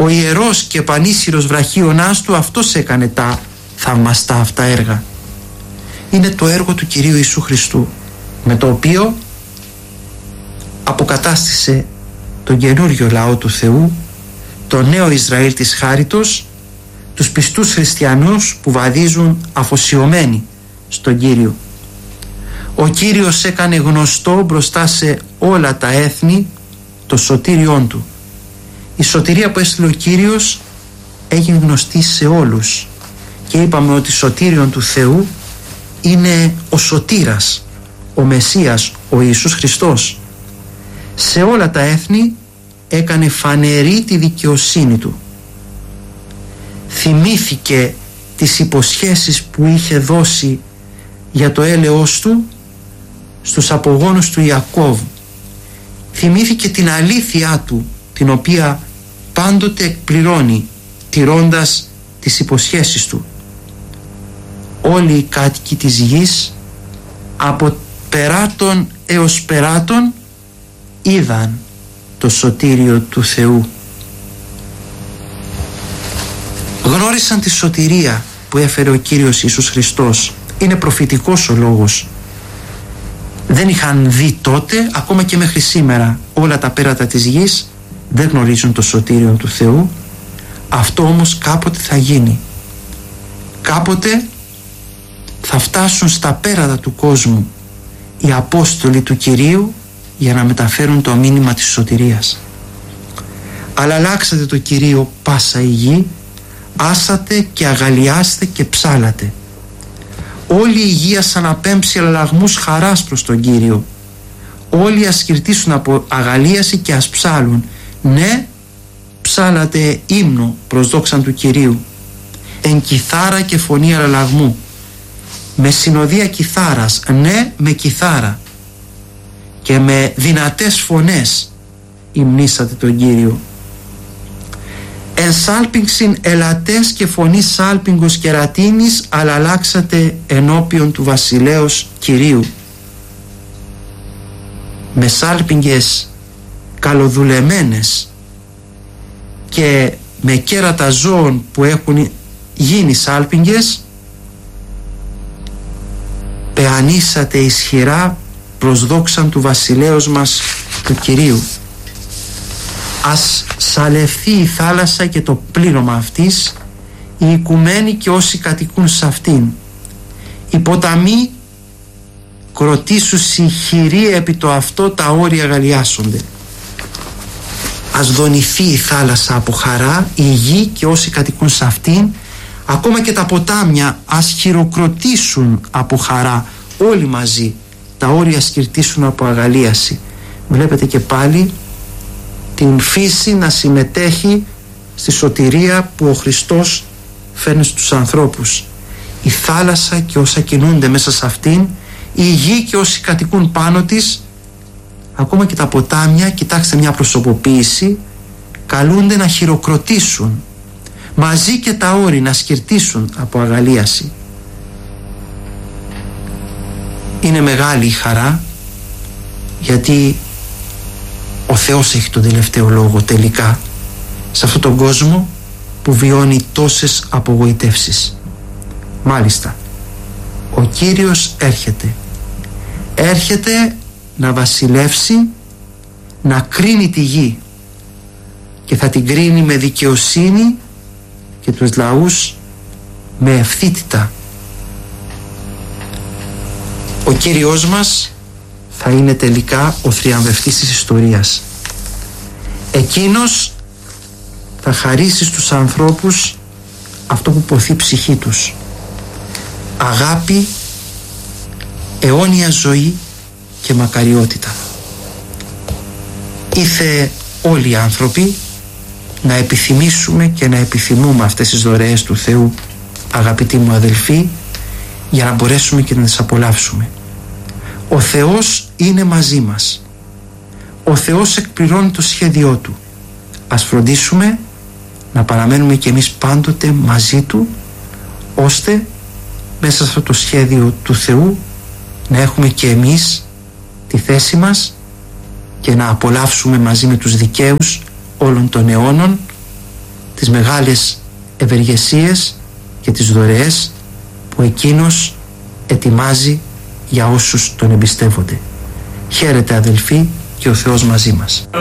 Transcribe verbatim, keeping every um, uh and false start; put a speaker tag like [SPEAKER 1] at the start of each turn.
[SPEAKER 1] Ο ιερός και πανίσχυρος βραχίωνας του, αυτός έκανε τα θαυμαστά αυτά έργα. Είναι το έργο του Κυρίου Ιησού Χριστού, με το οποίο αποκατάστησε τον καινούριο λαό του Θεού, το νέο Ισραήλ της χάριτος, τους πιστούς χριστιανούς που βαδίζουν αφοσιωμένοι στον Κύριο. Ο Κύριος έκανε γνωστό μπροστά σε όλα τα έθνη το σωτήριόν του. Η σωτηρία που έστειλε ο Κύριος έγινε γνωστή σε όλους και είπαμε ότι σωτήριον του Θεού είναι ο σωτήρας, ο Μεσσίας, ο Ιησούς Χριστός. Σε όλα τα έθνη έκανε φανερή τη δικαιοσύνη του. Θυμήθηκε τις υποσχέσεις που είχε δώσει για το έλεος του στους απογόνους του Ιακώβ. Θυμήθηκε την αλήθειά του, την οποία πάντοτε εκπληρώνει, τηρώντας τις υποσχέσεις του. Όλοι οι κάτοικοι της γης, από περάτων έως περάτων, είδαν το σωτήριο του Θεού. Γνώρισαν τη σωτηρία που έφερε ο Κύριος Ιησούς Χριστός. Είναι προφητικός ο λόγος. Δεν είχαν δει τότε, ακόμα και μέχρι σήμερα, όλα τα πέρατα της γης δεν γνωρίζουν το σωτήριο του Θεού. Αυτό όμως κάποτε θα γίνει. Κάποτε θα φτάσουν στα πέρατα του κόσμου οι Απόστολοι του Κυρίου για να μεταφέρουν το μήνυμα της σωτηρίας. Αλλά αλλάξατε το Κυρίο πάσα η γη, άσατε και αγαλιάστε και ψάλατε. Όλη η γη ας αναπέμψει αλλαγμούς χαράς προς τον Κύριο. Όλοι ας κηρτήσουν από αγαλίαση και ας ψάλουν. Ναι, ψάλατε ύμνο προς δόξαν του Κυρίου. Εν κιθάρα και φωνή αλλαγμού. Με συνοδεία κιθάρας, ναι, με κιθάρα. Και με δυνατές φωνές υμνήσατε τον Κύριο. Εν σάλπιγξιν ελατές και φωνή σάλπιγγος κερατίνης, αλλά αλλάξατε ενώπιον του βασιλέως Κυρίου. Με σάλπιγγες καλοδουλεμένες και με κέρατα ζώων που έχουν γίνει σάλπιγγες, πεανίσατε ισχυρά προς δόξαν του βασιλέως μας του Κυρίου. Ας σαλευθεί η θάλασσα και το πλήρωμα αυτής, οι οικουμένοι και όσοι κατοικούν σε αυτήν. Οι ποταμοί κροτήσουσι χειροί επί το αυτό, τα όρια αγαλιάσονται. Ας δονηθεί η θάλασσα από χαρά, η γη και όσοι κατοικούν σε αυτήν, ακόμα και τα ποτάμια ας χειροκροτήσουν από χαρά, όλοι μαζί, τα όρια σκυρτήσουν από αγαλίαση. Βλέπετε και πάλι την φύση να συμμετέχει στη σωτηρία που ο Χριστός φέρνει στους ανθρώπους. Η θάλασσα και όσα κινούνται μέσα σε αυτήν, η γη και όσοι κατοικούν πάνω της, ακόμα και τα ποτάμια, κοιτάξτε μια προσωποποίηση, καλούνται να χειροκροτήσουν, μαζί και τα όρη να σκυρτήσουν από αγαλίαση. Είναι μεγάλη η χαρά, γιατί ο Θεός έχει τον τελευταίο λόγο τελικά σε αυτόν τον κόσμο που βιώνει τόσες απογοητεύσεις. Μάλιστα, ο Κύριος έρχεται έρχεται να βασιλεύσει, να κρίνει τη γη, και θα την κρίνει με δικαιοσύνη και τους λαούς με ευθύτητα. Ο Κύριος μας θα είναι τελικά ο θριαμβευτής της ιστορίας. Εκείνος θα χαρίσει στους ανθρώπους αυτό που ποθεί η ψυχή τους: αγάπη, αιώνια ζωή και μακαριότητα. Ήθε όλοι οι άνθρωποι να επιθυμήσουμε και να επιθυμούμε αυτές τις δωρεές του Θεού, αγαπητοί μου αδελφοί, για να μπορέσουμε και να τις απολαύσουμε. Ο Θεός είναι μαζί μας. Ο Θεός εκπληρώνει το σχέδιό Του. Ας φροντίσουμε να παραμένουμε και εμείς πάντοτε μαζί Του, ώστε μέσα σε αυτό το σχέδιο του Θεού να έχουμε και εμείς τη θέση μας και να απολαύσουμε μαζί με τους δικαίους όλων των αιώνων τις μεγάλες ευεργεσίες και τις δωρεές που Εκείνος ετοιμάζει για όσους Τον εμπιστεύονται. Χαίρετε αδελφοί, και ο Θεός μαζί μας.